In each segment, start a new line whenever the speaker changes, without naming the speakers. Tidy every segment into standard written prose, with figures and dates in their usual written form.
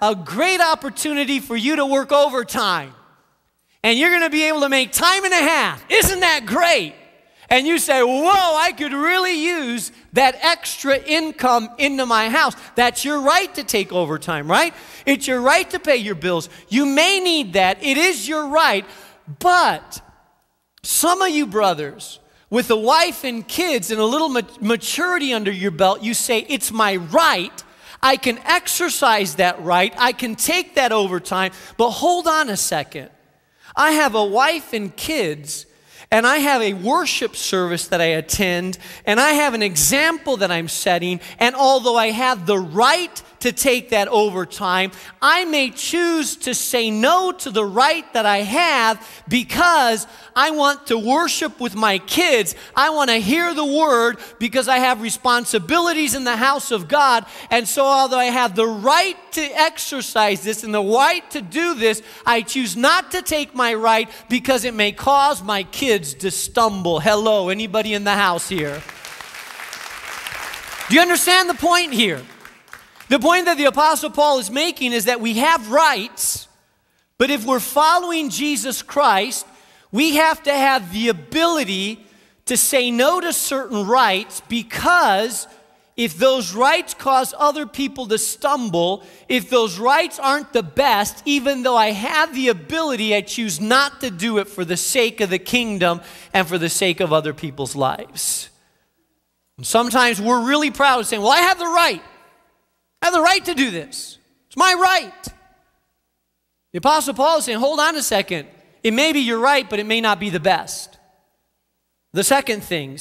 a great opportunity for you to work overtime. And you're going to be able to make time and a half. Isn't that great? And you say, whoa, I could really use that extra income into my house. That's your right to take overtime, right? It's your right to pay your bills. You may need that. It is your right. But some of you brothers, with a wife and kids and a little maturity under your belt, you say, it's my right. I can exercise that right. I can take that overtime. But hold on a second. I have a wife and kids, and I have a worship service that I attend, and I have an example that I'm setting, and although I have the right to take that overtime, I may choose to say no to the right that I have because I want to worship with my kids. I want to hear the word because I have responsibilities in the house of God. And so although I have the right to exercise this and the right to do this, I choose not to take my right because it may cause my kids to stumble. Hello, anybody in the house here? Do you understand the point here? The point that the Apostle Paul is making is that we have rights, but if we're following Jesus Christ, we have to have the ability to say no to certain rights, because if those rights cause other people to stumble, if those rights aren't the best, even though I have the ability, I choose not to do it for the sake of the kingdom and for the sake of other people's lives. And sometimes we're really proud of saying, well, I have the right. I have the right to do this. It's my right. The Apostle Paul is saying, hold on a second. It may be your right, but it may not be the best. The second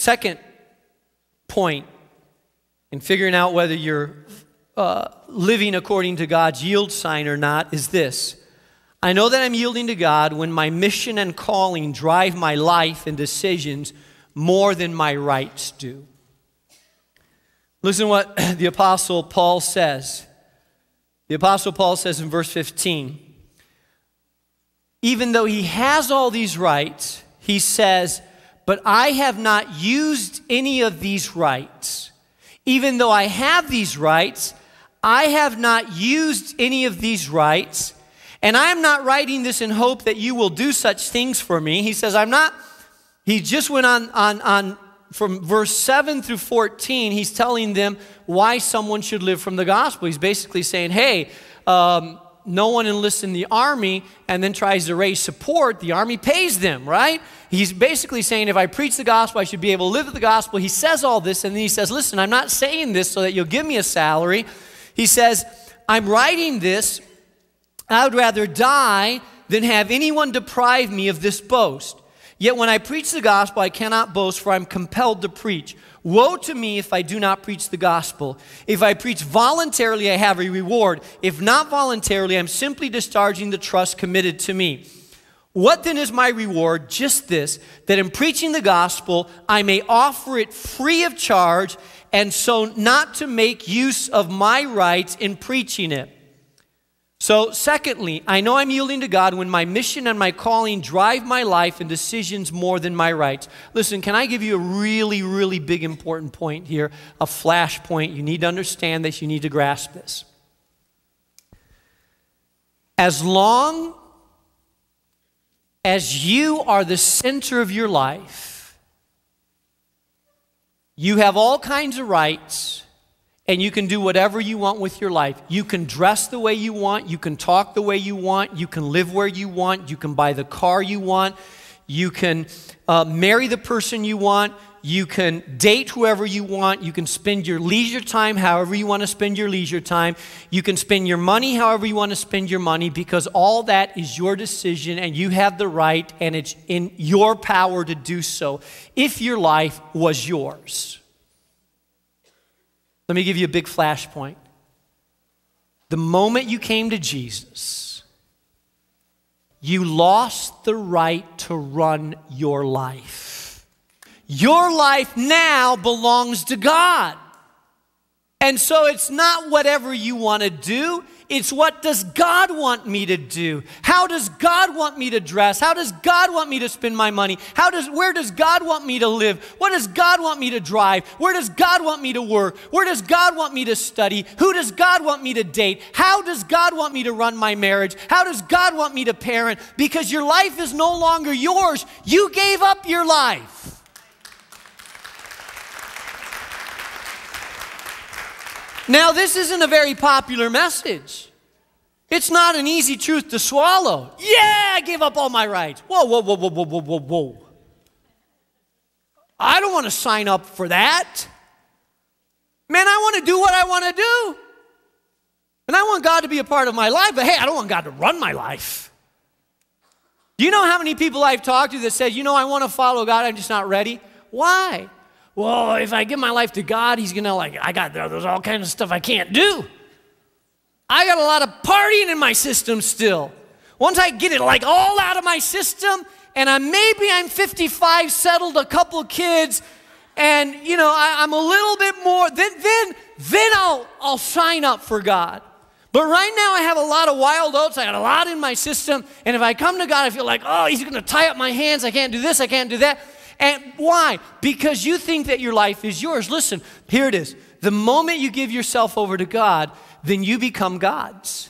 point in figuring out whether you're living according to God's yield sign or not is this. I know that I'm yielding to God when my mission and calling drive my life and decisions more than my rights do. Listen to what the Apostle Paul says. The Apostle Paul says in verse 15, even though he has all these rights, he says, but I have not used any of these rights. Even though I have these rights, I have not used any of these rights. And I'm not writing this in hope that you will do such things for me. He says, he just went on from verse 7 through 14, he's telling them why someone should live from the gospel. He's basically saying, hey, no one enlists in the army and then tries to raise support. The army pays them, right? He's basically saying, if I preach the gospel, I should be able to live with the gospel. He says all this, and then he says, listen, I'm not saying this so that you'll give me a salary. He says, I'm writing this. I would rather die than have anyone deprive me of this boast. Yet when I preach the gospel, I cannot boast, for I'm compelled to preach. Woe to me if I do not preach the gospel. If I preach voluntarily, I have a reward. If not voluntarily, I'm simply discharging the trust committed to me. What then is my reward? Just this, that in preaching the gospel, I may offer it free of charge, and so not to make use of my rights in preaching it. So, secondly, I know I'm yielding to God when my mission and my calling drive my life and decisions more than my rights. Listen, can I give you a really, really big important point here? A flash point. You need to understand this. You need to grasp this. As long as you are the center of your life, you have all kinds of rights. And you can do whatever you want with your life. You can dress the way you want. You can talk the way you want. You can live where you want. You can buy the car you want. You can marry the person you want. You can date whoever you want. You can spend your leisure time however you want to spend your leisure time. You can spend your money however you want to spend your money, because all that is your decision and you have the right, and it's in your power to do so if your life was yours. Let me give you a big flash point. The moment you came to Jesus, you lost the right to run your life. Your life now belongs to God. And so it's not whatever you want to do. It's what does God want me to do? How does God want me to dress? How does God want me to spend my money? Where does God want me to live? What does God want me to drive? Where does God want me to work? Where does God want me to study? Who does God want me to date? How does God want me to run my marriage? How does God want me to parent? Because your life is no longer yours. You gave up your life. Now, this isn't a very popular message. It's not an easy truth to swallow. Yeah, I gave up all my rights. Whoa, whoa, whoa, whoa, whoa, whoa, whoa, whoa. I don't want to sign up for that. Man, I want to do what I want to do. And I want God to be a part of my life, but hey, I don't want God to run my life. Do you know how many people I've talked to that said, I want to follow God, I'm just not ready? Why? Well, if I give my life to God, he's going to there's all kinds of stuff I can't do. I got a lot of partying in my system still. Once I get it all out of my system, and I'm 55, settled, a couple kids, and I'm a little bit more, then I'll sign up for God. But right now I have a lot of wild oats, I got a lot in my system, and if I come to God, I feel like, he's going to tie up my hands, I can't do this, I can't do that. And why? Because you think that your life is yours. Listen, here it is. The moment you give yourself over to God, then you become God's.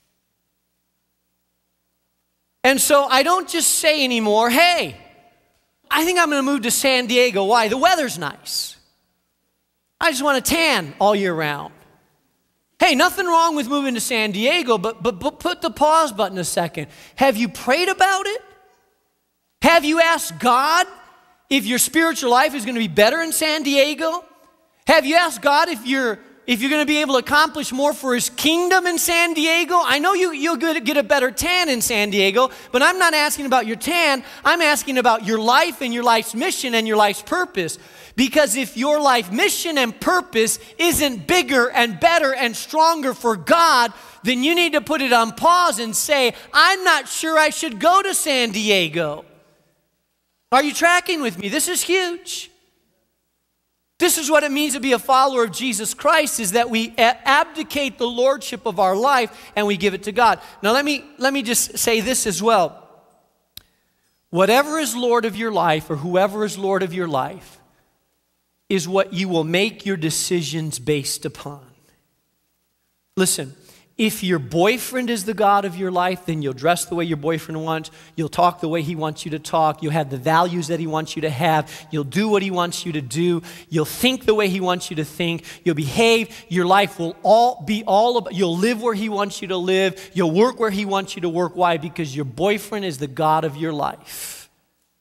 And so I don't just say anymore, hey, I think I'm going to move to San Diego. Why? The weather's nice. I just want to tan all year round. Hey, nothing wrong with moving to San Diego, but put the pause button a second. Have you prayed about it? Have you asked God if your spiritual life is going to be better in San Diego? Have you asked God if you're going to be able to accomplish more for his kingdom in San Diego? I know you'll get a better tan in San Diego, but I'm not asking about your tan. I'm asking about your life and your life's mission and your life's purpose. Because if your life mission and purpose isn't bigger and better and stronger for God, then you need to put it on pause and say, I'm not sure I should go to San Diego. Are you tracking with me? This is huge. This is what it means to be a follower of Jesus Christ, is that we abdicate the lordship of our life and we give it to God. Now let me just say this as well. Whatever is Lord of your life, or whoever is Lord of your life, is what you will make your decisions based upon. Listen. If your boyfriend is the God of your life, then you'll dress the way your boyfriend wants. You'll talk the way he wants you to talk. You'll have the values that he wants you to have. You'll do what he wants you to do. You'll think the way he wants you to think. You'll behave. Your life will be all about, you'll live where he wants you to live. You'll work where he wants you to work. Why? Because your boyfriend is the God of your life.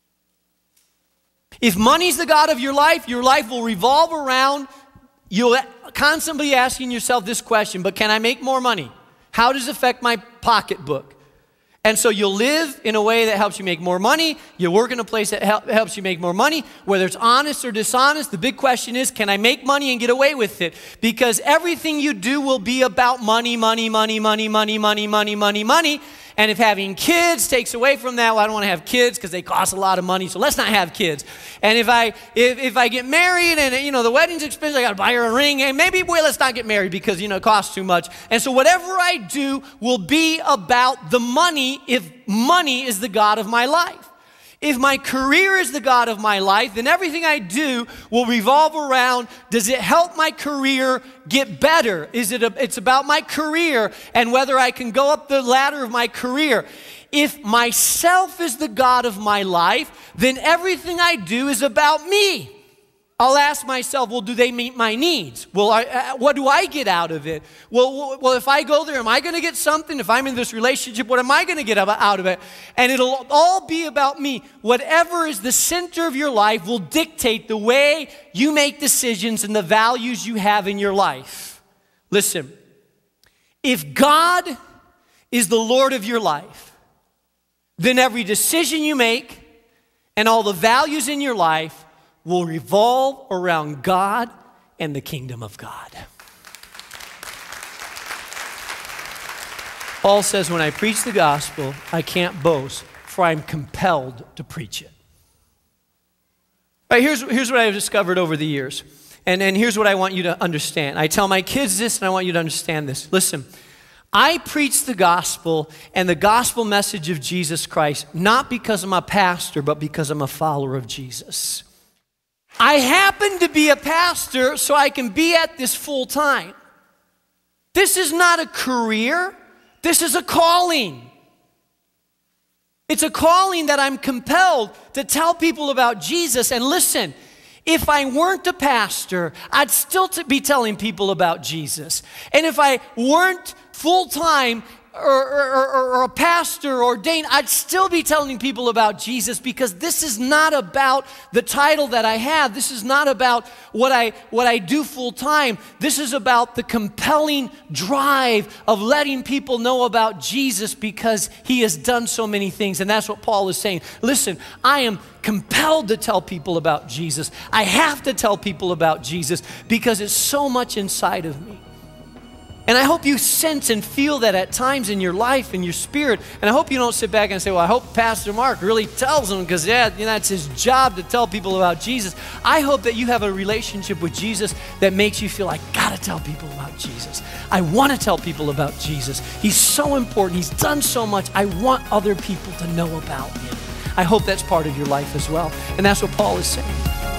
If money's the God of your life will revolve around, you'll constantly asking yourself this question, but can I make more money? How does it affect my pocketbook? And so you'll live in a way that helps you make more money. You'll work in a place that helps you make more money. Whether it's honest or dishonest, the big question is, can I make money and get away with it? Because everything you do will be about money, money, money, money, money, money, money, money, money. And if having kids takes away from that, well, I don't want to have kids because they cost a lot of money, so let's not have kids. And if I get married and, the wedding's expensive, I got to buy her a ring, and maybe, let's not get married because, it costs too much. And so whatever I do will be about the money if money is the God of my life. If my career is the God of my life, then everything I do will revolve around, does it help my career get better? It's about my career and whether I can go up the ladder of my career. If myself is the God of my life, then everything I do is about me. I'll ask myself, do they meet my needs? What do I get out of it? Well, if I go there, am I going to get something? If I'm in this relationship, what am I going to get out of it? And it'll all be about me. Whatever is the center of your life will dictate the way you make decisions and the values you have in your life. Listen, if God is the Lord of your life, then every decision you make and all the values in your life will revolve around God and the kingdom of God. Paul says, when I preach the gospel, I can't boast, for I'm compelled to preach it. All right, here's what I've discovered over the years. And here's what I want you to understand. I tell my kids this, and I want you to understand this. Listen, I preach the gospel and the gospel message of Jesus Christ, not because I'm a pastor, but because I'm a follower of Jesus. I happen to be a pastor so I can be at this full time. This is not a career. This is a calling. It's a calling that I'm compelled to tell people about Jesus. And listen, if I weren't a pastor, I'd still be telling people about Jesus. And if I weren't full-time or a pastor ordained, I'd still be telling people about Jesus, because this is not about the title that I have. This is not about what I do full-time. This is about the compelling drive of letting people know about Jesus, because he has done so many things. And that's what Paul is saying. Listen, I am compelled to tell people about Jesus. I have to tell people about Jesus because it's so much inside of me. And I hope you sense and feel that at times in your life, in your spirit. And I hope you don't sit back and say, well, I hope Pastor Mark really tells them, because it's his job to tell people about Jesus. I hope that you have a relationship with Jesus that makes you feel like, I gotta tell people about Jesus. I want to tell people about Jesus. He's so important. He's done so much. I want other people to know about him. I hope that's part of your life as well. And that's what Paul is saying.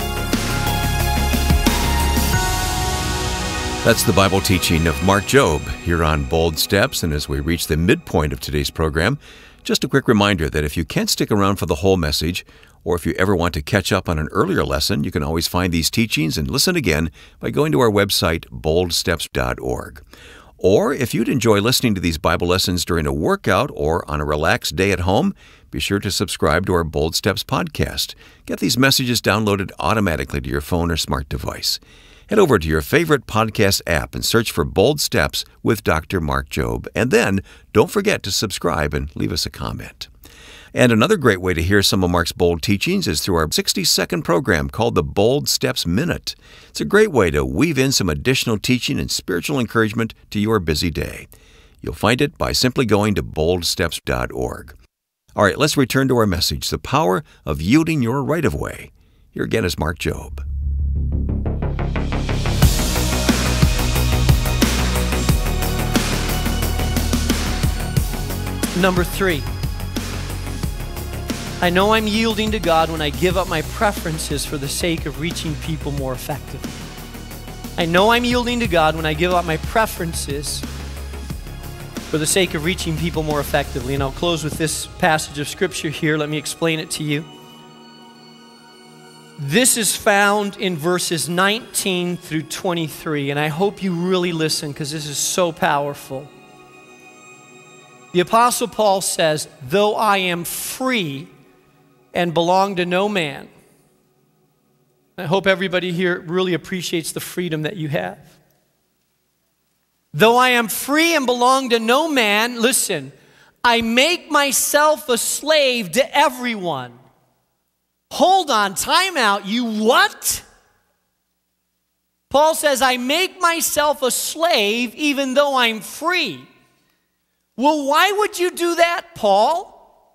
That's the Bible teaching of Mark Jobe here on Bold Steps. And as we reach the midpoint of today's program, just a quick reminder that if you can't stick around for the whole message, or if you ever want to catch up on an earlier lesson, you can always find these teachings and listen again by going to our website, boldsteps.org. Or if you'd enjoy listening to these Bible lessons during a workout or on a relaxed day at home, be sure to subscribe to our Bold Steps podcast. Get these messages downloaded automatically to your phone or smart device. Head over to your favorite podcast app and search for Bold Steps with Dr. Mark Jobe. And then don't forget to subscribe and leave us a comment. And another great way to hear some of Mark's bold teachings is through our 60-second program called the Bold Steps Minute. It's a great way to weave in some additional teaching and spiritual encouragement to your busy day. You'll find it by simply going to boldsteps.org. All right, let's return to our message, the power of yielding your right-of-way. Here again is Mark Jobe.
Number 3, I know I'm yielding to God when I give up my preferences for the sake of reaching people more effectively. I know I'm yielding to God when I give up my preferences for the sake of reaching people more effectively. And I'll close with this passage of Scripture here. Let me explain it to you. This is found in verses 19 through 23, and I hope you really listen, because this is so powerful. The Apostle Paul says, though I am free and belong to no man. I hope everybody here really appreciates the freedom that you have. Though I am free and belong to no man, listen, I make myself a slave to everyone. Hold on, time out. You what? Paul says, I make myself a slave even though I'm free. Well, why would you do that, Paul?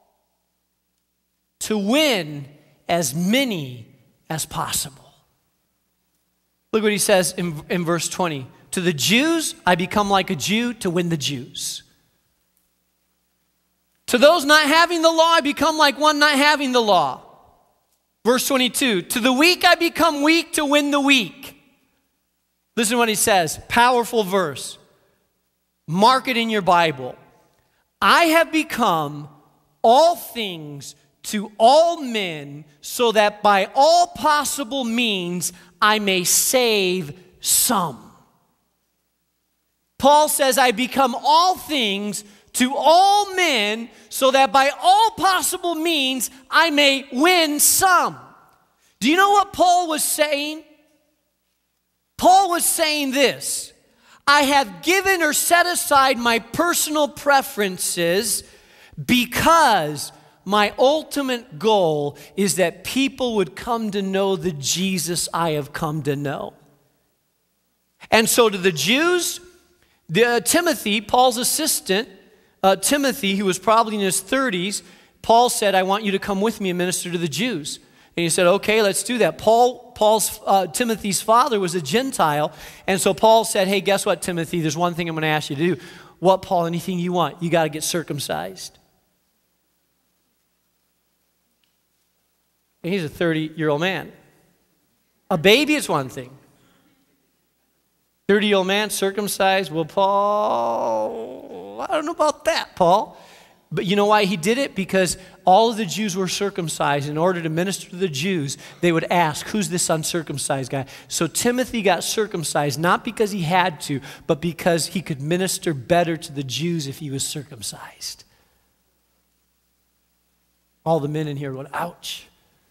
To win as many as possible. Look what he says in verse 20. To the Jews, I become like a Jew to win the Jews. To those not having the law, I become like one not having the law. Verse 22, to the weak, I become weak to win the weak. Listen to what he says, powerful verse. Mark it in your Bible. I have become all things to all men, so that by all possible means I may save some. Paul says, I become all things to all men, so that by all possible means I may win some. Do you know what Paul was saying? Paul was saying this: I have given or set aside my personal preferences because my ultimate goal is that people would come to know the Jesus I have come to know. And so to the Jews, Timothy, Paul's assistant, Timothy, who was probably in his 30s, Paul said, I want you to come with me and minister to the Jews. And he said, okay, let's do that. Timothy's father was a Gentile. And so Paul said, hey, guess what, Timothy? There's one thing I'm going to ask you to do. What, Paul? Anything you want. You got to get circumcised. And he's a 30-year-old man. A baby is one thing. 30-year-old man, circumcised. Well, Paul, I don't know about that, Paul. But you know why he did it? Because all of the Jews were circumcised. In order to minister to the Jews, they would ask, who's this uncircumcised guy? So Timothy got circumcised, not because he had to, but because he could minister better to the Jews if he was circumcised. All the men in here went, ouch.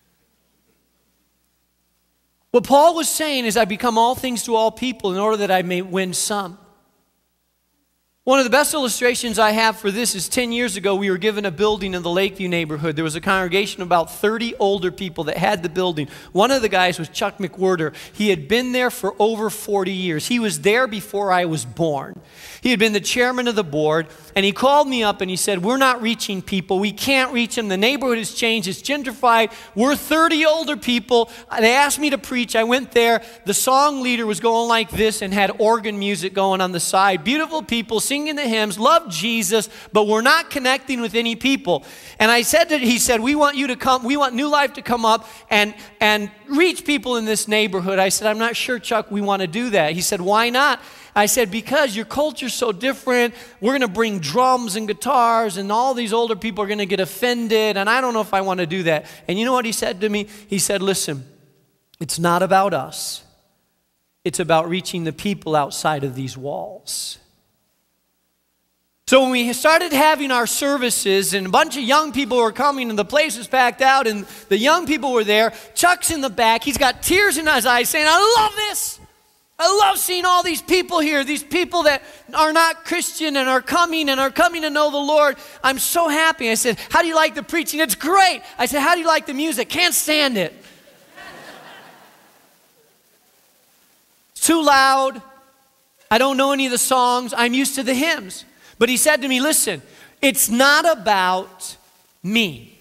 What Paul was saying is, I become all things to all people in order that I may win some. One of the best illustrations I have for this is 10 years ago, we were given a building in the Lakeview neighborhood. There was a congregation of about 30 older people that had the building. One of the guys was Chuck McWhorter. He had been there for over 40 years. He was there before I was born. He had been the chairman of the board, and he called me up and he said, we're not reaching people. We can't reach them. The neighborhood has changed. It's gentrified. We're 30 older people. They asked me to preach. I went there. The song leader was going like this and had organ music going on the side. Beautiful people singing the hymns, love Jesus, but we're not connecting with any people. And I said that he said, we want you to come, we want New Life to come up and reach people in this neighborhood. I said, I'm not sure, Chuck, we want to do that. He said, why not? I said, because your culture's so different. We're going to bring drums and guitars, and all these older people are going to get offended, and I don't know if I want to do that. And you know what he said to me? He said, listen, it's not about us. It's about reaching the people outside of these walls. So when we started having our services and a bunch of young people were coming and the place was packed out and the young people were there, Chuck's in the back. He's got tears in his eyes saying, I love this. I love seeing all these people here, these people that are not Christian and are coming to know the Lord. I'm so happy. I said, how do you like the preaching? It's great. I said, how do you like the music? Can't stand it. It's too loud. I don't know any of the songs. I'm used to the hymns. But he said to me, listen, it's not about me.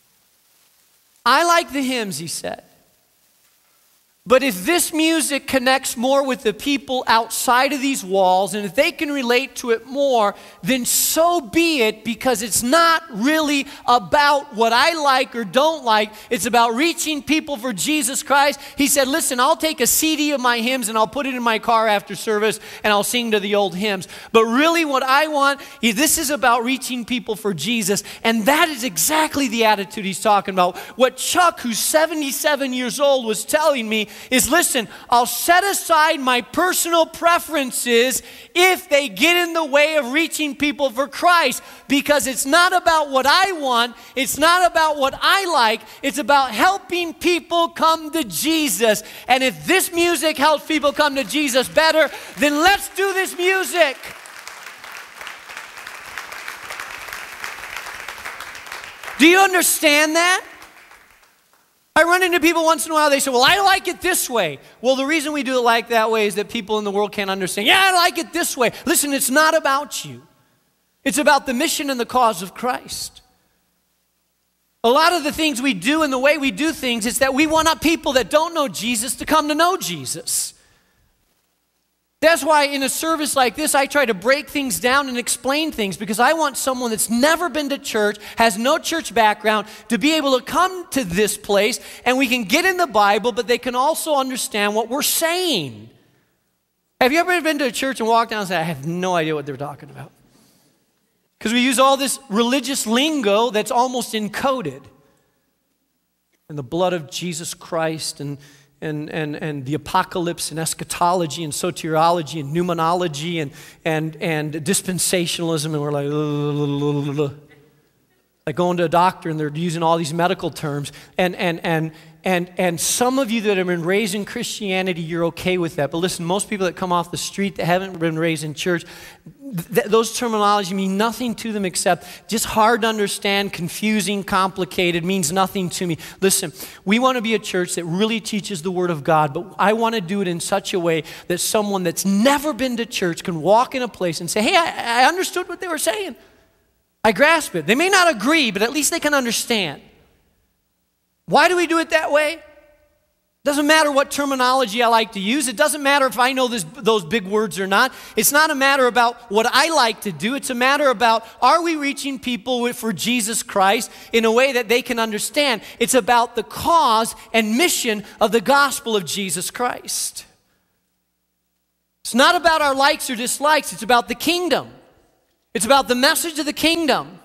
I like the hymns, he said. But if this music connects more with the people outside of these walls, and if they can relate to it more, then so be it, because it's not really about what I like or don't like. It's about reaching people for Jesus Christ. He said, listen, I'll take a CD of my hymns and I'll put it in my car after service and I'll sing to the old hymns. But really what I want, this is about reaching people for Jesus. And that is exactly the attitude he's talking about. What Chuck, who's 77 years old, was telling me is, listen, I'll set aside my personal preferences if they get in the way of reaching people for Christ, because it's not about what I want, it's not about what I like, it's about helping people come to Jesus. And if this music helps people come to Jesus better, then let's do this music. Do you understand that? I run into people once in a while, they say, well, I like it this way. Well, the reason we do it like that way is that people in the world can't understand. Yeah, I like it this way. Listen, it's not about you. It's about the mission and the cause of Christ. A lot of the things we do and the way we do things is that we want people that don't know Jesus to come to know Jesus. That's why in a service like this, I try to break things down and explain things, because I want someone that's never been to church, has no church background, to be able to come to this place and we can get in the Bible, but they can also understand what we're saying. Have you ever been to a church and walked down and said, I have no idea what they're talking about? Because we use all this religious lingo that's almost encoded in the blood of Jesus Christ and the apocalypse and eschatology and soteriology and pneumonology and dispensationalism, and we're like going to a doctor and they're using all these medical terms, and some of you that have been raised in Christianity, you're okay with that. But listen, most people that come off the street that haven't been raised in church, those terminology mean nothing to them except just hard to understand, confusing, complicated, means nothing to me. Listen, we want to be a church that really teaches the Word of God, but I want to do it in such a way that someone that's never been to church can walk in a place and say, hey, I understood what they were saying. I grasp it. They may not agree, but at least they can understand. Why do we do it that way? Doesn't matter what terminology I like to use. It doesn't matter if I know those big words or not. It's not a matter about what I like to do. It's a matter about, are we reaching people for Jesus Christ in a way that they can understand? It's about the cause and mission of the gospel of Jesus Christ. It's not about our likes or dislikes. It's about the kingdom. It's about the message of the kingdom.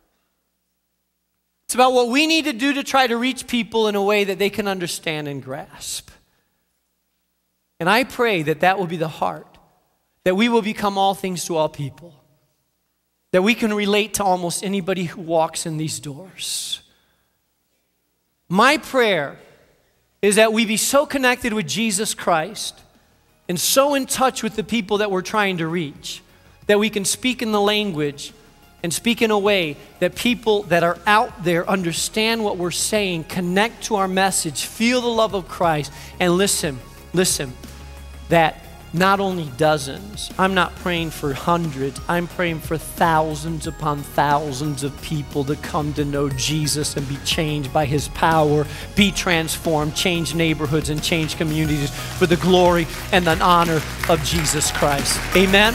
It's about what we need to do to try to reach people in a way that they can understand and grasp. And I pray that that will be the heart, that we will become all things to all people, that we can relate to almost anybody who walks in these doors. My prayer is that we be so connected with Jesus Christ and so in touch with the people that we're trying to reach that we can speak in the language and speak in a way that people that are out there understand what we're saying, connect to our message, feel the love of Christ, and listen, that not only dozens, I'm not praying for hundreds, I'm praying for thousands upon thousands of people to come to know Jesus and be changed by His power, be transformed, change neighborhoods and change communities for the glory and the honor of Jesus Christ. Amen?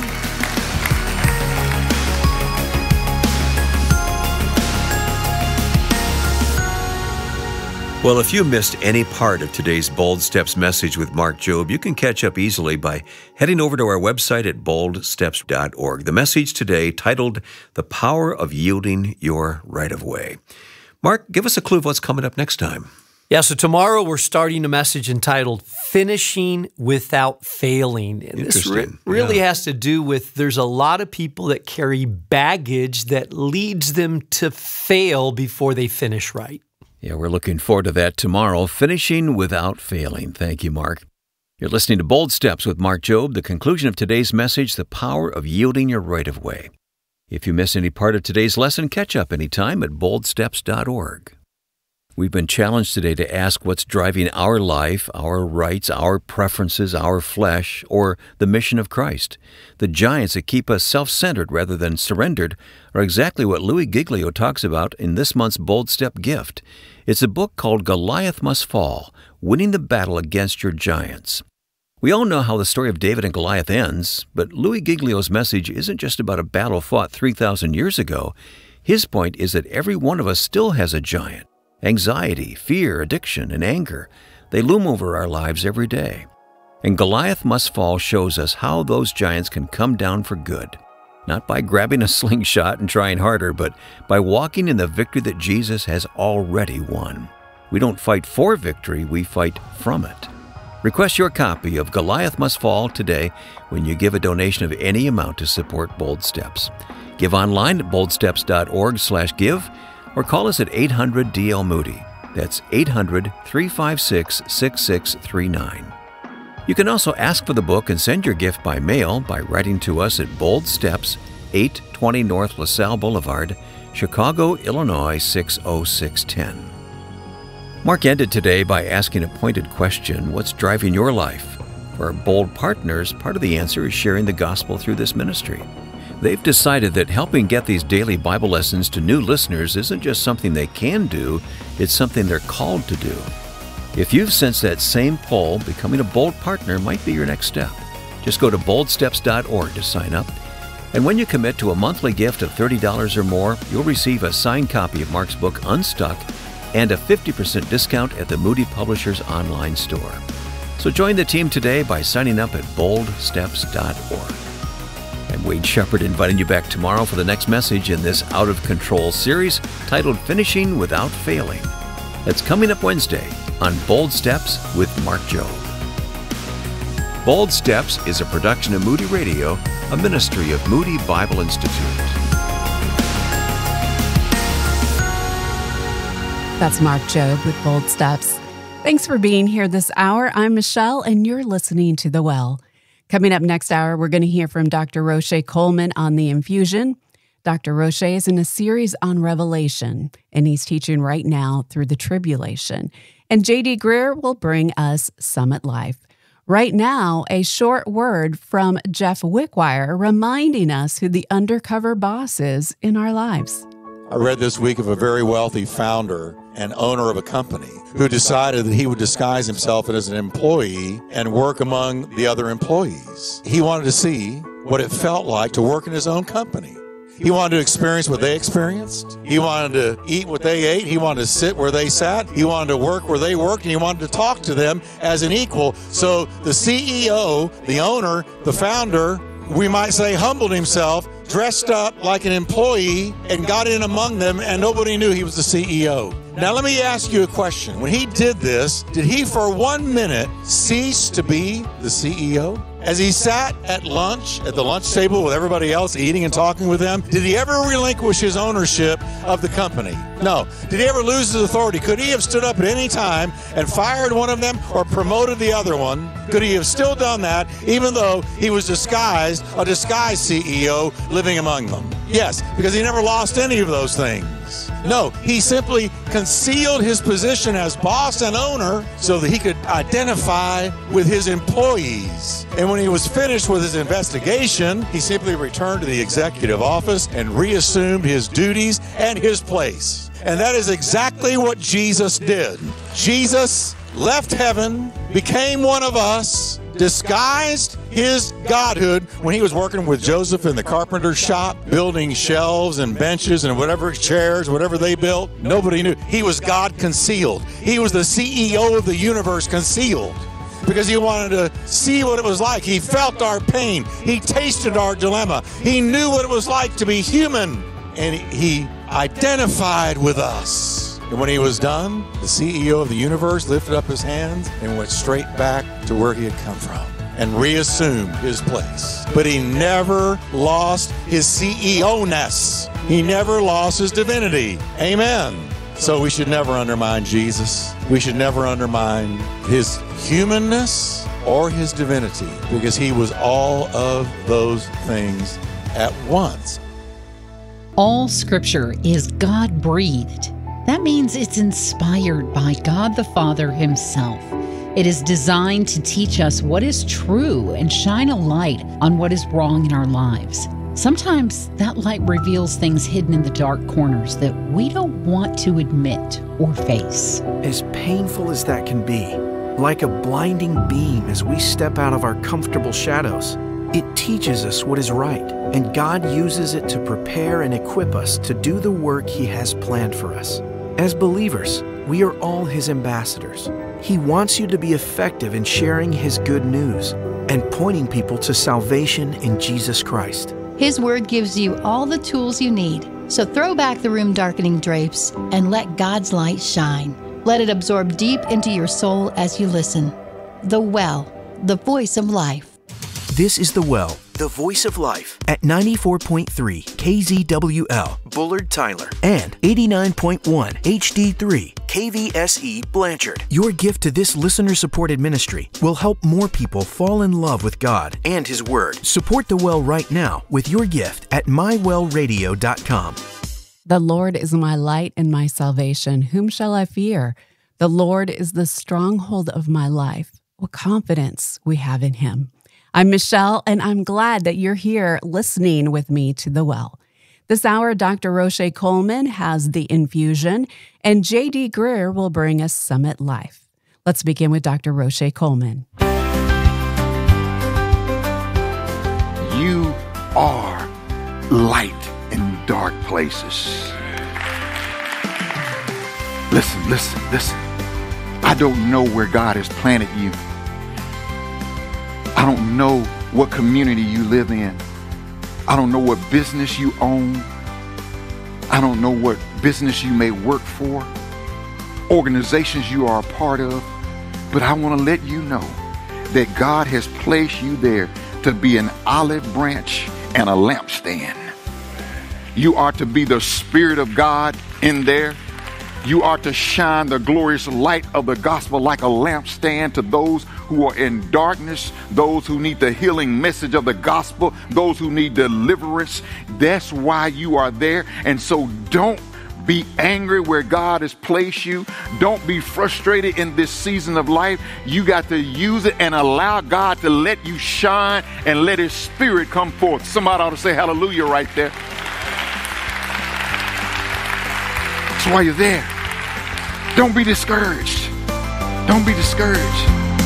Well, if you missed any part of today's Bold Steps message with Mark Jobe, you can catch up easily by heading over to our website at boldsteps.org. The message today titled, The Power of Yielding Your Right of Way. Mark, give us a clue of what's coming up next time.
Yeah, so tomorrow we're starting a message entitled Finishing Without Failing. And this really has to do with there's a lot of people that carry baggage that leads them to fail before they finish right.
Yeah, we're looking forward to that tomorrow, Finishing Without Failing. Thank you, Mark. You're listening to Bold Steps with Mark Jobe, the conclusion of today's message, The Power of Yielding Your Right of Way. If you miss any part of today's lesson, catch up anytime at boldsteps.org. We've been challenged today to ask what's driving our life, our rights, our preferences, our flesh, or the mission of Christ. The giants that keep us self-centered rather than surrendered are exactly what Louis Giglio talks about in this month's Bold Step gift. It's a book called Goliath Must Fall, Winning the Battle Against Your Giants. We all know how the story of David and Goliath ends, but Louis Giglio's message isn't just about a battle fought 3,000 years ago. His point is that every one of us still has a giant. Anxiety, fear, addiction, and anger, they loom over our lives every day. And Goliath Must Fall shows us how those giants can come down for good. Not by grabbing a slingshot and trying harder, but by walking in the victory that Jesus has already won. We don't fight for victory, we fight from it. Request your copy of Goliath Must Fall today when you give a donation of any amount to support Bold Steps. Give online at boldsteps.org/give. or call us at 800-DL-MOODY. That's 800-356-6639. You can also ask for the book and send your gift by mail by writing to us at Bold Steps, 820 North LaSalle Boulevard, Chicago, Illinois 60610. Mark ended today by asking a pointed question, what's driving your life? For our Bold partners, part of the answer is sharing the gospel through this ministry. They've decided that helping get these daily Bible lessons to new listeners isn't just something they can do, it's something they're called to do. If you've sensed that same pull, becoming a Bold partner might be your next step. Just go to boldsteps.org to sign up. And when you commit to a monthly gift of $30 or more, you'll receive a signed copy of Mark's book, Unstuck, and a 50% discount at the Moody Publishers online store. So join the team today by signing up at boldsteps.org. I'm Wade Shepard, inviting you back tomorrow for the next message in this Out of Control series titled Finishing Without Failing. That's coming up Wednesday on Bold Steps with Mark Jobe. Bold Steps is a production of Moody Radio, a ministry of Moody Bible Institute.
That's Mark Jobe with Bold Steps. Thanks for being here this hour. I'm Michelle, and you're listening to The Well. Coming up next hour, we're going to hear from Dr. Roche Coleman on the infusion. Dr. Roche is in a series on Revelation, and he's teaching right now through the tribulation. And J.D. Greer will bring us Summit Life. Right now, a short word from Jeff Wickwire reminding us who the undercover boss is in our lives.
I read this week of a very wealthy founder and owner of a company who decided that he would disguise himself as an employee and work among the other employees. He wanted to see what it felt like to work in his own company. He wanted to experience what they experienced. He wanted to eat what they ate. He wanted to sit where they sat. He wanted to work where they worked, and he wanted to talk to them as an equal. So the CEO, the owner, the founder, we might say, humbled himself, dressed up like an employee, and got in among them, and nobody knew he was the CEO. Now, let me ask you a question. When he did this, did he for 1 minute cease to be the CEO? As he sat at lunch, at the lunch table with everybody else eating and talking with them, did he ever relinquish his ownership of the company? No. Did he ever lose his authority? Could he have stood up at any time and fired one of them or promoted the other one? Could he have still done that even though he was a disguised CEO living among them? Yes, because he never lost any of those things. No, he simply concealed his position as boss and owner so that he could identify with his employees. And when he was finished with his investigation, he simply returned to the executive office and reassumed his duties and his place. And that is exactly what Jesus did. Jesus left heaven, became one of us, disguised his godhood when he was working with Joseph in the carpenter's shop, building shelves and benches and whatever chairs, whatever they built. Nobody knew. He was God concealed. He was the CEO of the universe concealed because he wanted to see what it was like. He felt our pain. He tasted our dilemma. He knew what it was like to be human, and he identified with us. And when he was done, the CEO of the universe lifted up his hands and went straight back to where he had come from and reassumed his place. But he never lost his CEO-ness. He never lost his divinity. Amen. So we should never undermine Jesus. We should never undermine his humanness or his divinity, because he was all of those things at once.
All Scripture is God-breathed. That means it's inspired by God the Father himself. It is designed to teach us what is true and shine a light on what is wrong in our lives. Sometimes that light reveals things hidden in the dark corners that we don't want to admit or face.
As painful as that can be, like a blinding beam as we step out of our comfortable shadows, it teaches us what is right, and God uses it to prepare and equip us to do the work He has planned for us. As believers, we are all His ambassadors. He wants you to be effective in sharing His good news and pointing people to salvation in Jesus Christ.
His Word gives you all the tools you need. So throw back the room-darkening drapes and let God's light shine. Let it absorb deep into your soul as you listen. The Well, the voice of life.
This is The Well, the voice of life, at 94.3 KZWL, Bullard, Tyler, and 89.1 HD3 KVSE, Blanchard. Your gift to this listener-supported ministry will help more people fall in love with God and His Word. Support The Well right now with your gift at mywellradio.com.
The Lord is my light and my salvation. Whom shall I fear? The Lord is the stronghold of my life. What confidence we have in Him. I'm Michelle, and I'm glad that you're here listening with me to The Well. This hour, Dr. Roche Coleman has The Infusion, and J.D. Greer will bring us Summit Life. Let's begin with Dr. Roche Coleman.
You are light in dark places. Listen. I don't know where God has planted you. I don't know what community you live in. I don't know what business you own. I don't know what business you may work for, organizations you are a part of. But I want to let you know that God has placed you there to be an olive branch and a lampstand. You are to be the Spirit of God in there. You are to shine the glorious light of the gospel like a lampstand to those who are in darkness, those who need the healing message of the gospel, those who need deliverance. That's why you are there. And so don't be angry where God has placed you. Don't be frustrated in this season of life. You got to use it and allow God to let you shine and let His Spirit come forth. Somebody ought to say hallelujah right there. That's why you're there. Don't be discouraged. Don't be discouraged.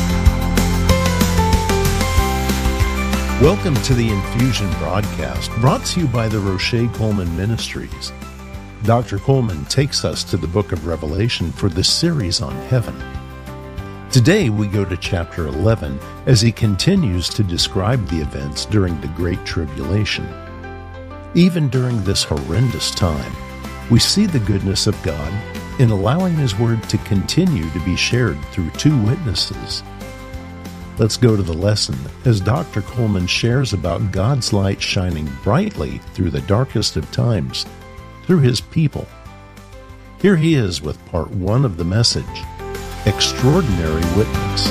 Welcome to the Infusion broadcast, brought to you by the Roche Coleman Ministries. Dr. Coleman takes us to the book of Revelation for this series on heaven. Today we go to chapter 11 as he continues to describe the events during the Great Tribulation. Even during this horrendous time, we see the goodness of God in allowing His Word to continue to be shared through two witnesses. Let's go to the lesson as Dr. Coleman shares about God's light shining brightly through the darkest of times, through His people. Here he is with part 1 of the message, Extraordinary Witness.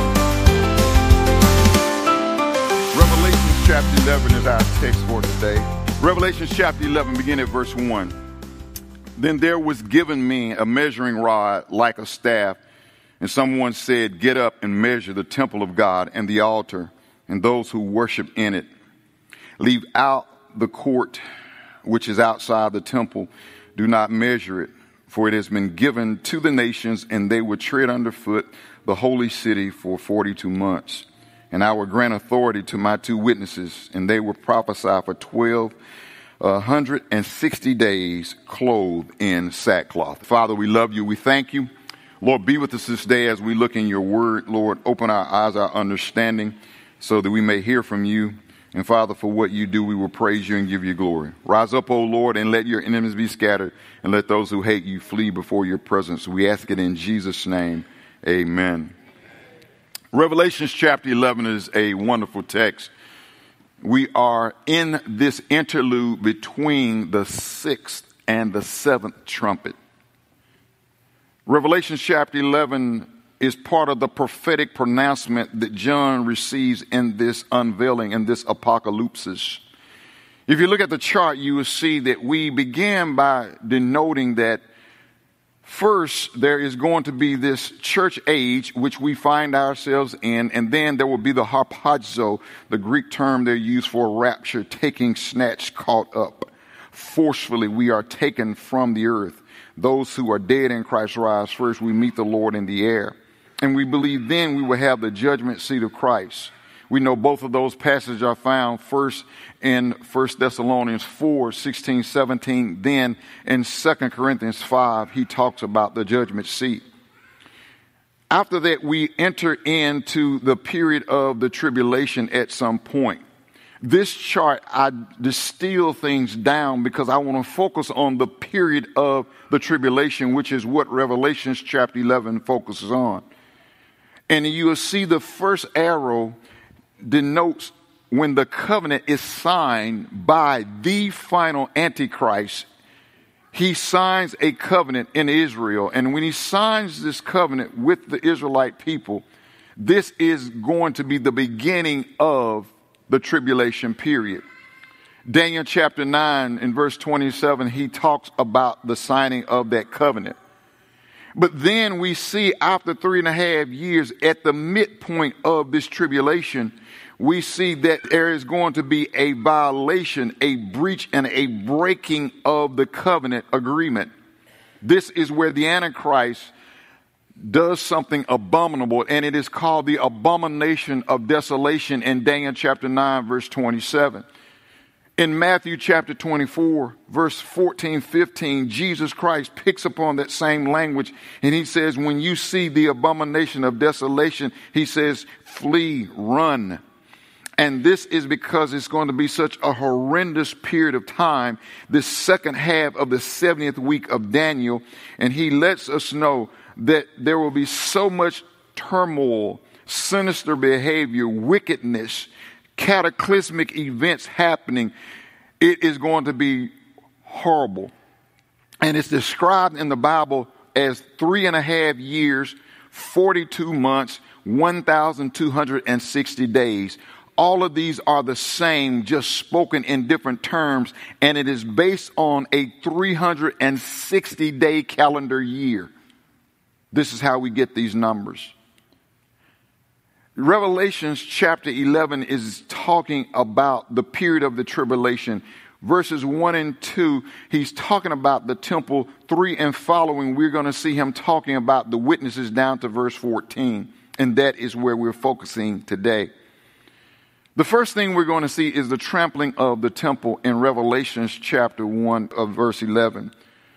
Revelation chapter 11 is our text for today. Revelation chapter 11, beginning at verse 1. Then there was given me a measuring rod like a staff, and someone said, "Get up and measure the temple of God and the altar and those who worship in it. Leave out the court which is outside the temple. Do not measure it, for it has been given to the nations, and they will tread underfoot the holy city for 42 months. And I will grant authority to my two witnesses, and they will prophesy for 1,260 days, clothed in sackcloth." Father, we love you. We thank you. Lord, be with us this day as we look in your word. Lord, open our eyes, our understanding, so that we may hear from you. And Father, for what you do, we will praise you and give you glory. Rise up, O Lord, and let your enemies be scattered, and let those who hate you flee before your presence. We ask it in Jesus' name. Amen. Revelation chapter 11 is a wonderful text. We are in this interlude between the 6th and the 7th trumpet. Revelation chapter 11 is part of the prophetic pronouncement that John receives in this unveiling, in this apocalypsis. If you look at the chart, you will see that we began by denoting that first there is going to be this church age, which we find ourselves in, and then there will be the harpazo, the Greek term they use for rapture, taking, snatched, caught up. Forcefully, we are taken from the earth. Those who are dead in Christ rise first. We meet the Lord in the air. And we believe then we will have the judgment seat of Christ. We know both of those passages are found first in 1 Thessalonians 4, 16, 17. Then in 2 Corinthians 5, he talks about the judgment seat. After that, we enter into the period of the tribulation at some point. This chart, I distill things down because I want to focus on the period of the tribulation, which is what Revelation chapter 11 focuses on. And you will see the first arrow denotes when the covenant is signed by the final Antichrist. He signs a covenant in Israel. And when he signs this covenant with the Israelite people, this is going to be the beginning of the tribulation period. Daniel chapter 9 in verse 27, he talks about the signing of that covenant. But then we see after 3.5 years, at the midpoint of this tribulation, we see that there is going to be a violation, a breach, and a breaking of the covenant agreement. This is where the Antichrist does something abominable, and it is called the abomination of desolation in Daniel chapter 9, verse 27. In Matthew chapter 24, verse 14, 15, Jesus Christ picks upon that same language, and he says, when you see the abomination of desolation, he says, flee, run. And this is because it's going to be such a horrendous period of time, this second half of the 70th week of Daniel, and he lets us know that there will be so much turmoil, sinister behavior, wickedness, cataclysmic events happening. It is going to be horrible. And it's described in the Bible as 3.5 years, 42 months, 1,260 days. All of these are the same, just spoken in different terms, and it is based on a 360-day calendar year. This is how we get these numbers. Revelation chapter 11 is talking about the period of the tribulation. verses 1 and 2, he's talking about the temple. 3 and following, we're going to see him talking about the witnesses down to verse 14. And that is where we're focusing today. The first thing we're going to see is the trampling of the temple in Revelation chapter 1 of verse 11.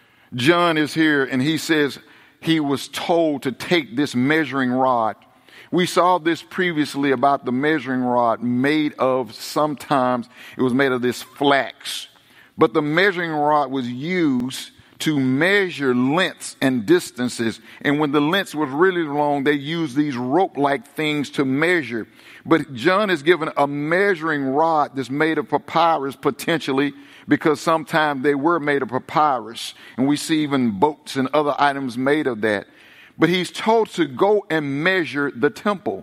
John is here and he says he was told to take this measuring rod. We saw this previously about the measuring rod made of, sometimes it was made of this flax. But the measuring rod was used to measure lengths and distances. And when the lengths was really long, they used these rope-like things to measure. But John is given a measuring rod that's made of papyrus, potentially, because sometimes they were made of papyrus. And we see even boats and other items made of that. But he's told to go and measure the temple.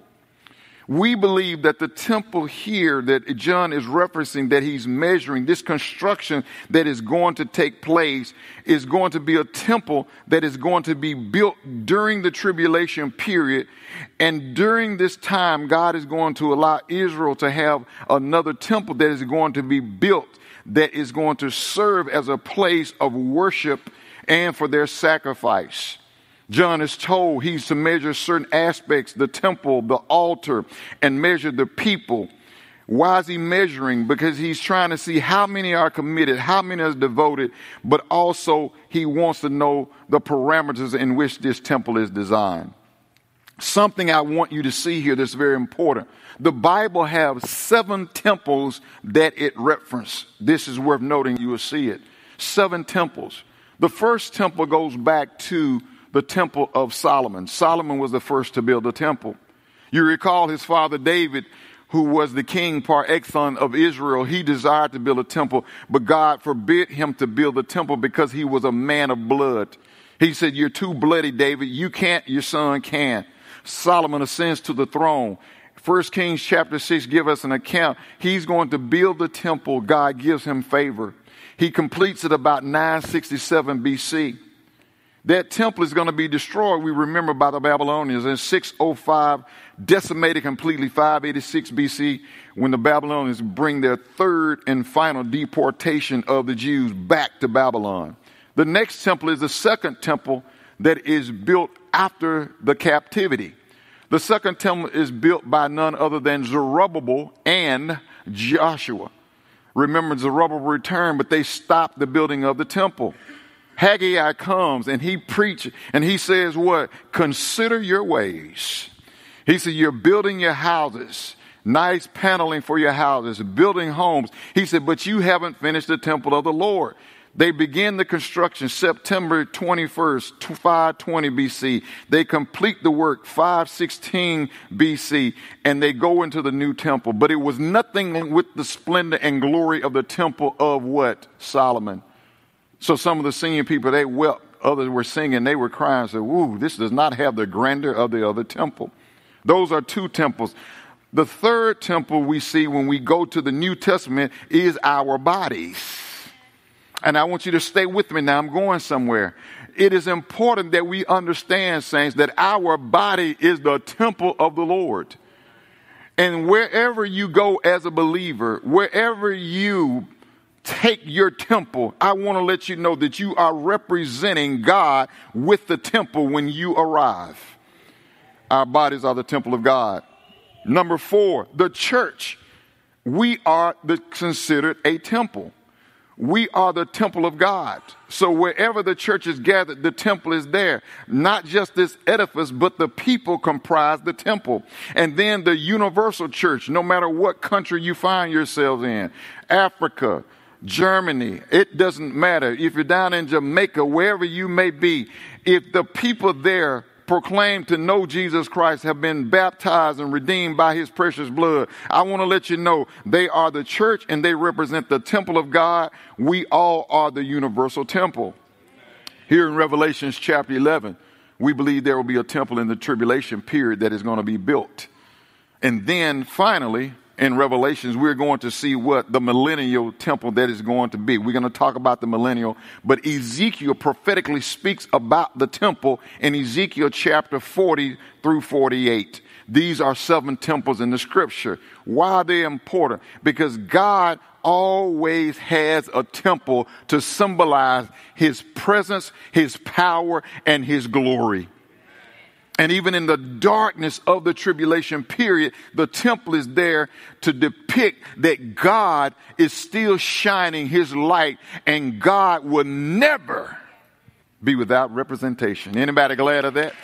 We believe that the temple here that John is referencing, that he's measuring, this construction that is going to take place, is going to be a temple that is going to be built during the tribulation period. And during this time, God is going to allow Israel to have another temple that is going to be built, that is going to serve as a place of worship and for their sacrifice. John is told he's to measure certain aspects, the temple, the altar, and measure the people. Why is he measuring? Because he's trying to see how many are committed, how many are devoted, but also he wants to know the parameters in which this temple is designed. Something I want you to see here that's very important. The Bible has 7 temples that it references. This is worth noting. You will see it. 7 temples. The first temple goes back to the temple of Solomon. Solomon was the first to build a temple. You recall his father David, who was the king par excellence of Israel. He desired to build a temple, but God forbid him to build a temple because he was a man of blood. He said, "You're too bloody, David. You can't, your son can." Solomon ascends to the throne. 1 Kings chapter 6 give us an account. He's going to build the temple. God gives him favor. He completes it about 967 BC. That temple is going to be destroyed, we remember, by the Babylonians in 605, decimated completely, 586 BC, when the Babylonians bring their third and final deportation of the Jews back to Babylon. The next temple is the second temple that is built after the captivity. The second temple is built by none other than Zerubbabel and Joshua. Remember, Zerubbabel returned, but they stopped the building of the temple. Haggai comes and he preaches and he says what? Consider your ways. He said, you're building your houses, nice paneling for your houses, building homes. He said, but you haven't finished the temple of the Lord. They begin the construction September 21st, 520 BC. They complete the work 516 BC, and they go into the new temple. But it was nothing with the splendor and glory of the temple of what? Solomon. So some of the singing people, they wept. Others were singing, they were crying, and said, "Ooh, this does not have the grandeur of the other temple." Those are 2 temples. The third temple we see when we go to the New Testament is our bodies. And I want you to stay with me now. I'm going somewhere. It is important that we understand, saints, that our body is the temple of the Lord. And wherever you go as a believer, wherever you take your temple, I want to let you know that you are representing God with the temple when you arrive. Our bodies are the temple of God. Number 4, the church. We are considered a temple. We are the temple of God. So wherever the church is gathered, the temple is there. Not just this edifice, but the people comprise the temple. And then the universal church, no matter what country you find yourselves in, Africa, Germany, it doesn't matter. If you're down in Jamaica, wherever you may be, if the people there proclaim to know Jesus Christ, have been baptized and redeemed by his precious blood, I want to let you know they are the church and they represent the temple of God. We all are the universal temple. Here in Revelation chapter 11, we believe there will be a temple in the tribulation period that is going to be built. And then finally, in Revelations, we're going to see what the millennial temple that is going to be. We're going to talk about the millennial, but Ezekiel prophetically speaks about the temple in Ezekiel chapter 40 through 48. These are 7 temples in the scripture. Why are they important? Because God always has a temple to symbolize his presence, his power, and his glory. And even in the darkness of the tribulation period, the temple is there to depict that God is still shining his light, and God will never be without representation. Anybody glad of that?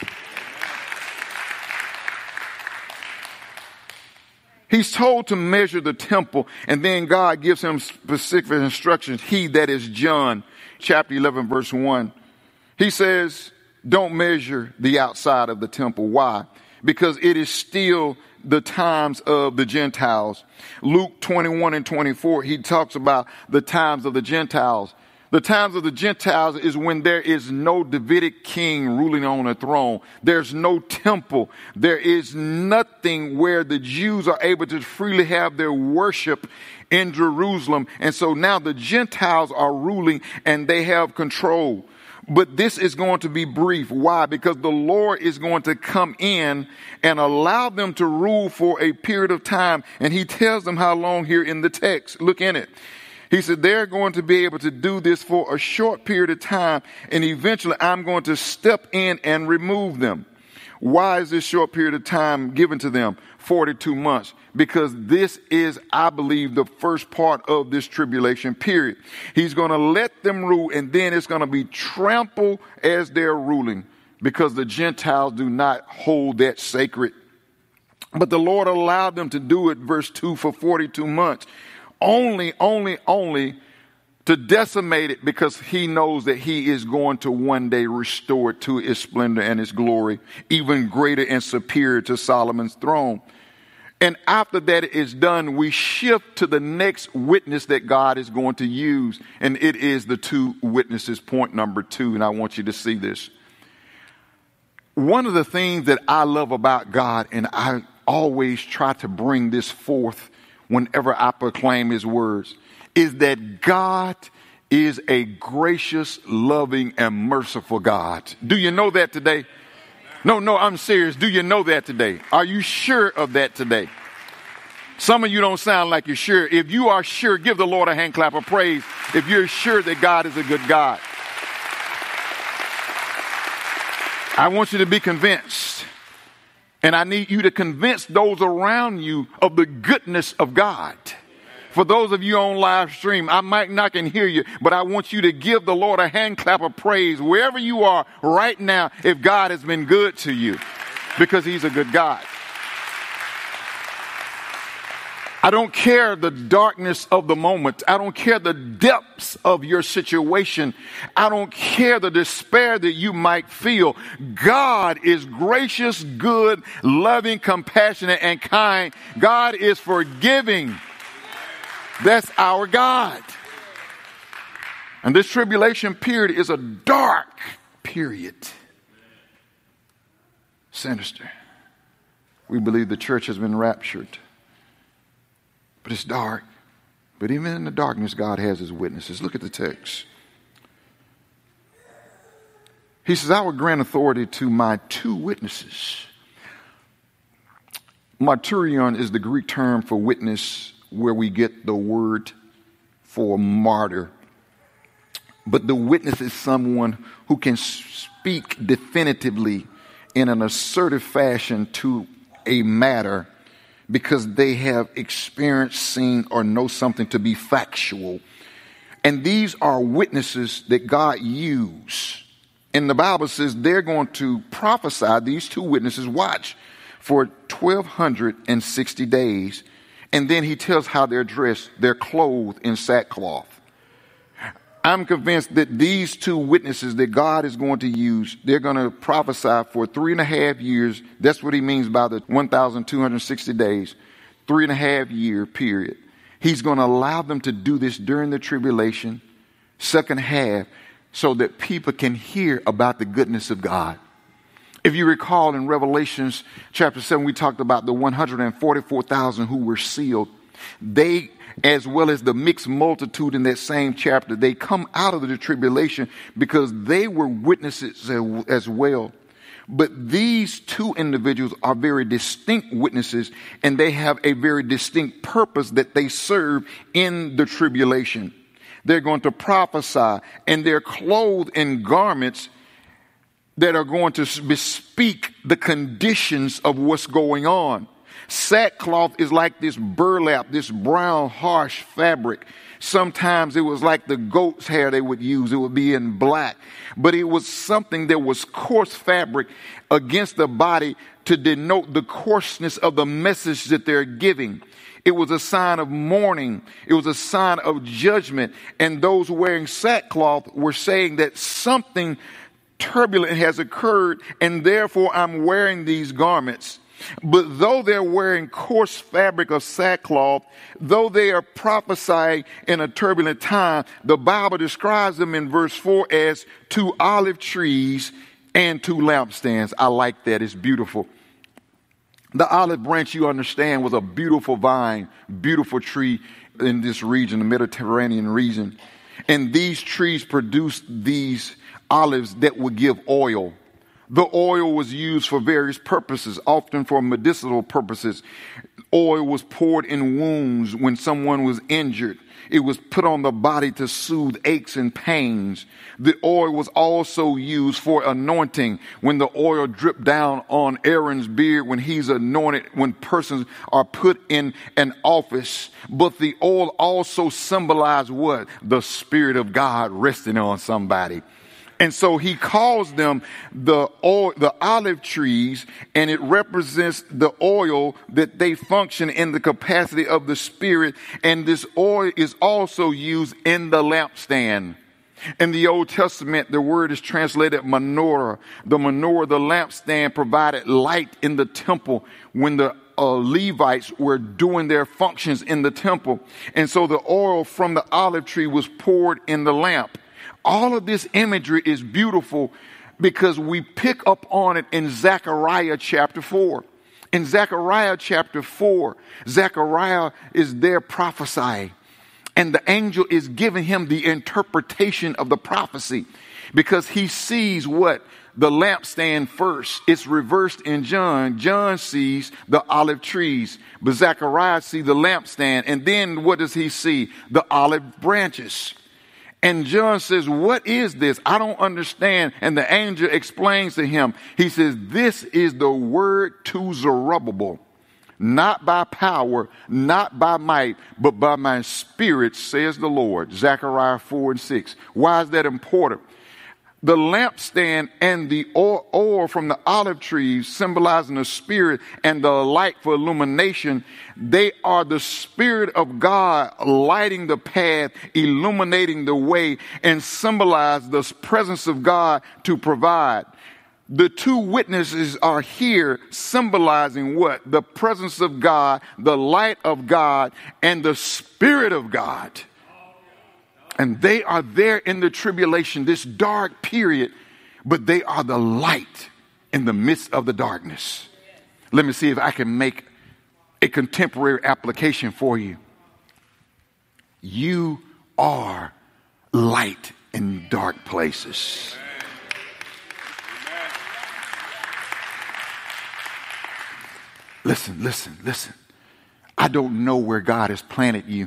He's told to measure the temple, and then God gives him specific instructions. He, that is John, chapter 11, verse 1. He says, don't measure the outside of the temple. Why? Because it is still the times of the Gentiles. Luke 21 and 24, he talks about the times of the Gentiles. The times of the Gentiles is when there is no Davidic king ruling on a throne. There's no temple. There is nothing where the Jews are able to freely have their worship in Jerusalem. And so now the Gentiles are ruling and they have control. But this is going to be brief. Why? Because the Lord is going to come in and allow them to rule for a period of time. And he tells them how long here in the text. Look in it. He said, they're going to be able to do this for a short period of time, and eventually I'm going to step in and remove them. Why is this short period of time given to them? 42 months. Because this is, I believe, the first part of this tribulation period. He's going to let them rule, and then it's going to be trampled as they're ruling, because the Gentiles do not hold that sacred. But the Lord allowed them to do it, verse 2, for 42 months. Only to decimate it, because he knows that he is going to one day restore it to its splendor and its glory, even greater and superior to Solomon's throne. And after that is done, we shift to the next witness that God is going to use. And it is the 2 witnesses, point number 2. And I want you to see this. One of the things that I love about God, and I always try to bring this forth whenever I proclaim his words, is that God is a gracious, loving, and merciful God. Do you know that today? No, I'm serious. Do you know that today? Are you sure of that today? Some of you don't sound like you're sure. If you are sure, give the Lord a hand clap of praise if you're sure that God is a good God. I want you to be convinced. And I need you to convince those around you of the goodness of God. For those of you on live stream, I might not can hear you, but I want you to give the Lord a hand clap of praise wherever you are right now if God has been good to you, because he's a good God. I don't care the darkness of the moment. I don't care the depths of your situation. I don't care the despair that you might feel. God is gracious, good, loving, compassionate, and kind. God is forgiving. That's our God. And this tribulation period is a dark period. Sinister. We believe the church has been raptured. But it's dark. But even in the darkness, God has his witnesses. Look at the text. He says, I will grant authority to my 2 witnesses. Martyrion is the Greek term for witness, where we get the word for martyr. But the witness is someone who can speak definitively in an assertive fashion to a matter, because they have experienced, seen, or know something to be factual. And these are witnesses that God used. And the Bible says they're going to prophesy, these 2 witnesses, watch, for 1,260 days. And then he tells how they're dressed. They're clothed in sackcloth. I'm convinced that these 2 witnesses that God is going to use, they're going to prophesy for 3.5 years. That's what he means by the 1,260 days, 3.5 year period. He's going to allow them to do this during the tribulation, second half, so that people can hear about the goodness of God. If you recall in Revelations chapter 7, we talked about the 144,000 who were sealed. They, as well as the mixed multitude in that same chapter, they come out of the tribulation because they were witnesses as well. But these two individuals are very distinct witnesses, and they have a very distinct purpose that they serve in the tribulation. They're going to prophesy, and they're clothed in garments that are going to bespeak the conditions of what's going on. Sackcloth is like this burlap, this brown, harsh fabric. Sometimes it was like the goat's hair they would use. It would be in black. But it was something that was coarse fabric against the body to denote the coarseness of the message that they're giving. It was a sign of mourning. It was a sign of judgment. And those wearing sackcloth were saying that something turbulent has occurred, and therefore I'm wearing these garments. But though they're wearing coarse fabric of sackcloth, though they are prophesying in a turbulent time, the Bible describes them in verse 4 as 2 olive trees and 2 lampstands. I like that. It's beautiful. The olive branch, you understand, was a beautiful vine, beautiful tree in this region, the Mediterranean region. And these trees produced these olives that would give oil. The oil was used for various purposes, often for medicinal purposes. Oil was poured in wounds when someone was injured. It was put on the body to soothe aches and pains. The oil was also used for anointing. When the oil dripped down on Aaron's beard, when he's anointed, when persons are put in an office. But the oil also symbolized what? The Spirit of God resting on somebody. And so he calls them the olive trees, and it represents the oil that they function in the capacity of the Spirit. And this oil is also used in the lampstand. In the Old Testament, the word is translated menorah. The menorah, the lampstand, provided light in the temple when the Levites were doing their functions in the temple. And so the oil from the olive tree was poured in the lamp. All of this imagery is beautiful because we pick up on it in Zechariah chapter 4. In Zechariah chapter 4, Zechariah is there prophesying, and the angel is giving him the interpretation of the prophecy because he sees what? The lampstand first. It's reversed in John. John sees the olive trees, but Zechariah sees the lampstand. And then what does he see? The olive branches. And John says, what is this? I don't understand. And the angel explains to him. He says, this is the word to Zerubbabel, not by power, not by might, but by my Spirit, says the Lord. Zechariah 4:6. Why is that important? The lampstand and the oil from the olive trees symbolizing the Spirit and the light for illumination. They are the Spirit of God lighting the path, illuminating the way, and symbolize the presence of God to provide. The two witnesses are here symbolizing what? The presence of God, the light of God, and the Spirit of God. And they are there in the tribulation, this dark period, but they are the light in the midst of the darkness. Let me see if I can make a contemporary application for you. You are light in dark places. Listen. I don't know where God has planted you.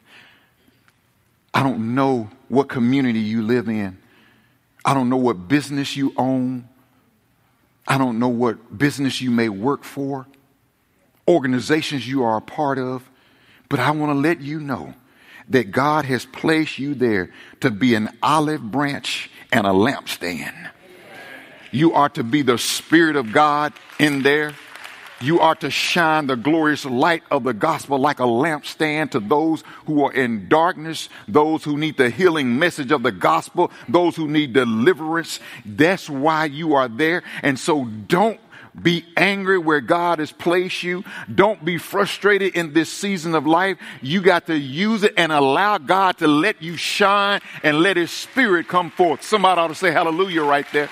I don't know what community you live in. I don't know what business you own. I don't know what business you may work for, organizations you are a part of. But I want to let you know that God has placed you there to be an olive branch and a lampstand. You are to be the Spirit of God in there. You are to shine the glorious light of the gospel like a lampstand to those who are in darkness, those who need the healing message of the gospel, those who need deliverance. That's why you are there. And so don't be angry where God has placed you. Don't be frustrated in this season of life. You got to use it and allow God to let you shine and let His Spirit come forth. Somebody ought to say hallelujah right there.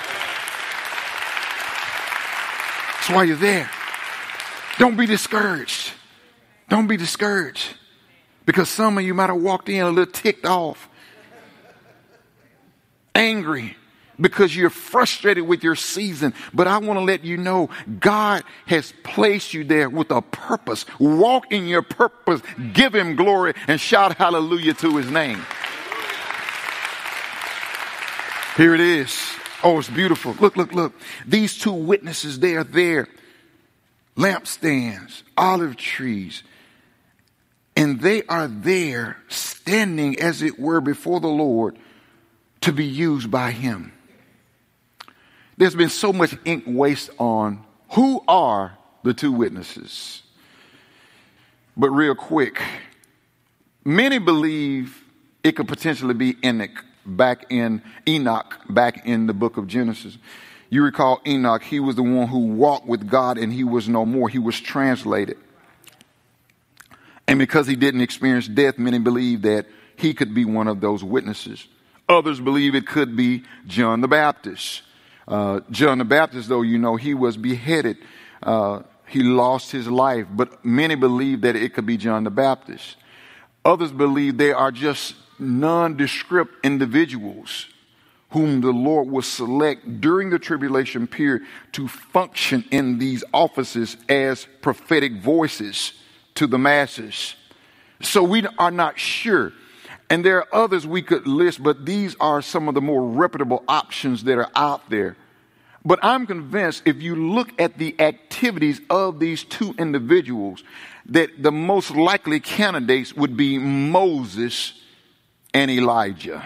That's why you're there. Don't be discouraged. Don't be discouraged. Because some of you might have walked in a little ticked off, angry, because you're frustrated with your season. But I want to let you know God has placed you there with a purpose. Walk in your purpose, give him glory, and shout hallelujah to his name. Here it is. Oh, it's beautiful. Look, look, look. These two witnesses, they are there. Lampstands, olive trees. And they are there standing, as it were, before the Lord to be used by him. There's been so much ink waste on who are the two witnesses. But real quick, many believe it could potentially be Enoch back in the book of Genesis. You recall Enoch, he was the one who walked with God and he was no more. He was translated. And because he didn't experience death, many believe that he could be one of those witnesses. Others believe it could be John the Baptist. John the Baptist, though, you know, he was beheaded. He lost his life, but many believe that it could be John the Baptist. Others believe they are just nondescript individuals whom the Lord will select during the tribulation period to function in these offices as prophetic voices to the masses. So we are not sure. And there are others we could list, but these are some of the more reputable options that are out there. But I'm convinced if you look at the activities of these two individuals, that the most likely candidates would be Moses and Elijah.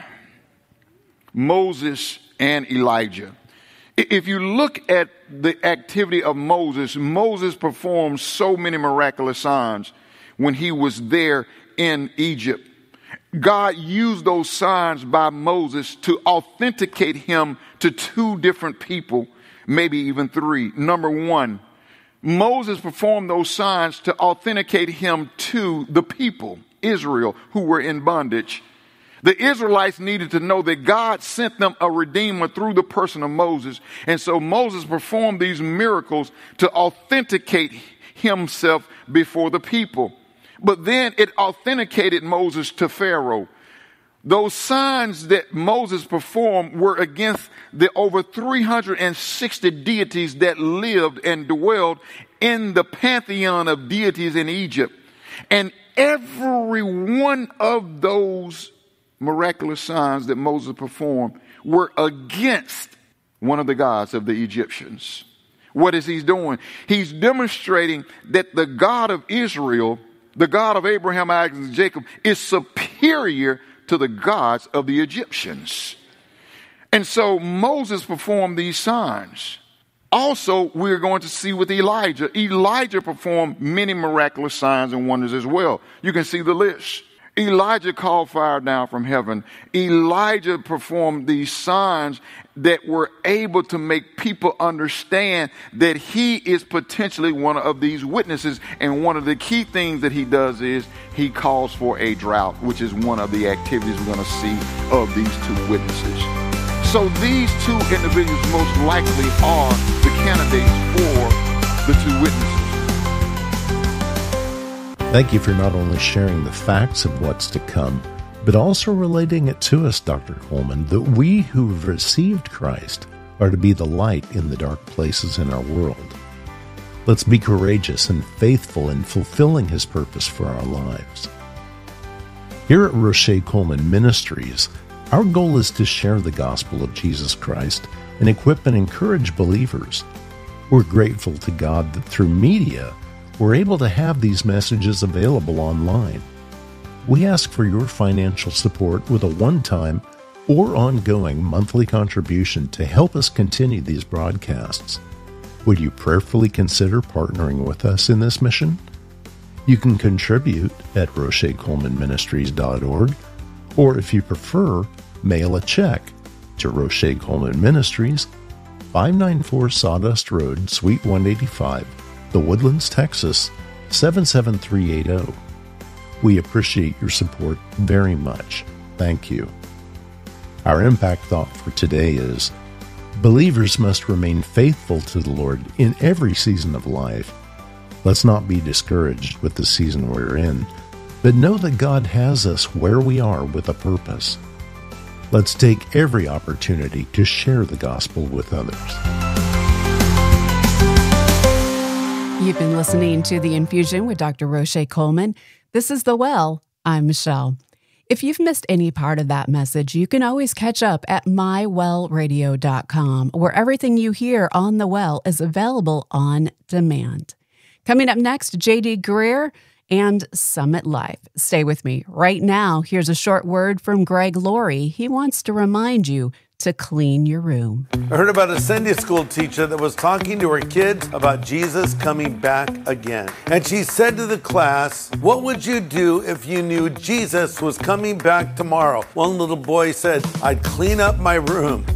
Moses and Elijah. If you look at the activity of Moses, Moses performed so many miraculous signs when he was there in Egypt. God used those signs by Moses to authenticate him to two different people, maybe even three. Number one, Moses performed those signs to authenticate him to the people, Israel, who were in bondage. The Israelites needed to know that God sent them a redeemer through the person of Moses. And so Moses performed these miracles to authenticate himself before the people. But then it authenticated Moses to Pharaoh. Those signs that Moses performed were against the over 360 deities that lived and dwelled in the pantheon of deities in Egypt. And every one of those miraculous signs that Moses performed were against one of the gods of the Egyptians. What is he doing? He's demonstrating that the God of Israel, the God of Abraham, Isaac, and Jacob, is superior to the gods of the Egyptians. And so Moses performed these signs. Also, we're going to see with Elijah. Elijah performed many miraculous signs and wonders as well. You can see the list. Elijah called fire down from heaven. Elijah performed these signs that were able to make people understand that he is potentially one of these witnesses. And one of the key things that he does is he calls for a drought, which is one of the activities we're going to see of these two witnesses. So these two individuals most likely are the candidates for the two witnesses.
Thank you for not only sharing the facts of what's to come, but also relating it to us, Dr. Coleman, that we who have received Christ are to be the light in the dark places in our world. Let's be courageous and faithful in fulfilling His purpose for our lives. Here at Roche Coleman Ministries, our goal is to share the gospel of Jesus Christ and equip and encourage believers. We're grateful to God that through media, we're able to have these messages available online. We ask for your financial support with a one-time or ongoing monthly contribution to help us continue these broadcasts. Would you prayerfully consider partnering with us in this mission? You can contribute at RocheColemanMinistries.org, or if you prefer, mail a check to Roche Coleman Ministries, 594 Sawdust Road, Suite 185, The Woodlands, Texas, 77380. We appreciate your support very much. Thank you. Our impact thought for today is, believers must remain faithful to the Lord in every season of life. Let's not be discouraged with the season we're in, but know that God has us where we are with a purpose. Let's take every opportunity to share the gospel with others.
You've been listening to The Infusion with Dr. Roche Coleman. This is The Well. I'm Michelle. If you've missed any part of that message, you can always catch up at mywellradio.com, where everything you hear on The Well is available on demand. Coming up next, J.D. Greear and Summit Life. Stay with me. Right now, here's a short word from Greg Laurie. He wants to remind you to clean your room.
I heard about a Sunday school teacher that was talking to her kids about Jesus coming back again. And she said to the class, "What would you do if you knew Jesus was coming back tomorrow?" One little boy said, "I'd clean up my room."